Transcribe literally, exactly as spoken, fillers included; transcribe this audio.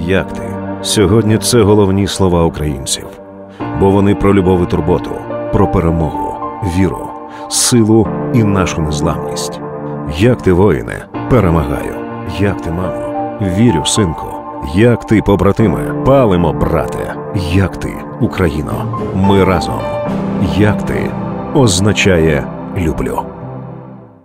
Як ти? Сьогодні це головні слова українців. Бо вони про любов і турботу, про перемогу, віру, силу і нашу незламність. Як ти, воїне? Перемагаю. Як ти, мамо? Вірю, синку. Як ти, побратиме? Палимо, брате. Як ти, Україно? Ми разом. Як ти? Означає люблю.